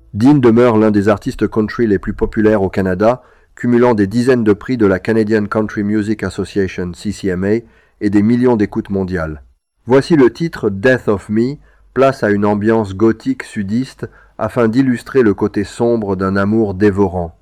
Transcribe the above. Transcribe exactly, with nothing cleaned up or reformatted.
Dean demeure l'un des artistes country les plus populaires au Canada, cumulant des dizaines de prix de la Canadian Country Music Association C C M A et des millions d'écoutes mondiales. Voici le titre Death of Me, place à une ambiance gothique sudiste afin d'illustrer le côté sombre d'un amour dévorant.